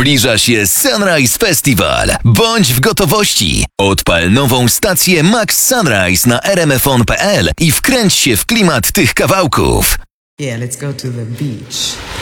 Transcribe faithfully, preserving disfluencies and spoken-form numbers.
Zbliża się Sunrise Festival. Bądź w gotowości. Odpal nową stację Max Sunrise na r m f on kropka p l i wkręć się w klimat tych kawałków. Yeah, let's go to the beach.